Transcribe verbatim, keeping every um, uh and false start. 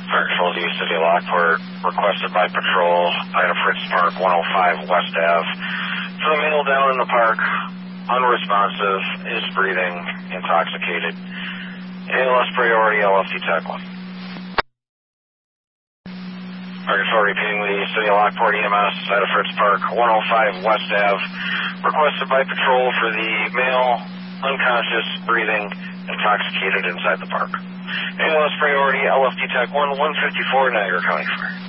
Fire Control to City of Lockport, requested by patrol, Ida Fritz Park, one oh five West Ave. For the male down in the park, unresponsive, is breathing, intoxicated. A L S priority, L F T Tech one. Fire Control repeating the City of Lockport E M S, Ida Fritz Park, one oh five West Ave. Requested by patrol for the male, unconscious, breathing, intoxicated inside the park. A L S priority, L F T Tech one, one fifty-four, Niagara County Fire.